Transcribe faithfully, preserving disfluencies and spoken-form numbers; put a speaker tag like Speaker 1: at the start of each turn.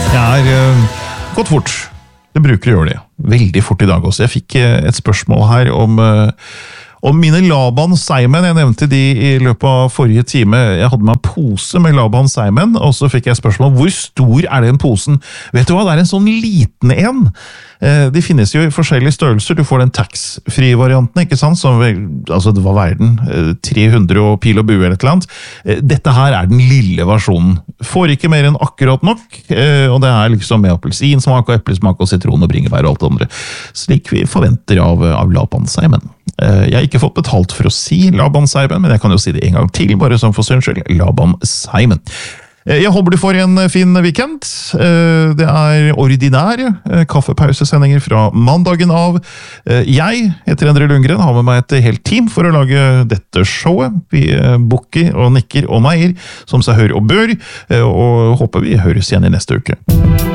Speaker 1: Jeg er uh, gått fort. Det bruker å gjøre det. Veldig fort i dag også. Jeg fikk uh, et spørsmål her om, uh, om mine Laban Seimen. Jeg nevnte de i løpet av forrige time. Jeg hadde med en pose med Laban Seimen, og så fikk jeg spørsmål, hvor stor er den posen? Vet du hva, det er en sånn liten en. Uh, de finnes jo i forskjellige størrelser. Du får den tax-free-varianten, ikke sant? Som vel, altså det var verden, uh, tre hundre og pil og bue eller et eller annet. Uh, dette her er den lille versjonen. Får ikke mer enn akkurat nok, uh, og det er liksom med appelsinsmak og eplesmak og sitron og bringebær og alt det andre. Slik vi forventer av, av Laban Seimen. Uh, jeg har ikke fått betalt for å si Laban Seimen, men jeg kan jo si det en gang til, bare som for syns skyld. Laban Seimen. Jeg håper du får en fin weekend. Det er ordinære kaffepausesendinger fra mandagen av. Jeg heter Endre Lundgren, har med meg et helt team for å lage dette showet. Vi bukker og nikker og neier, som seg hør og bør, og håper vi høres igjen i neste uke.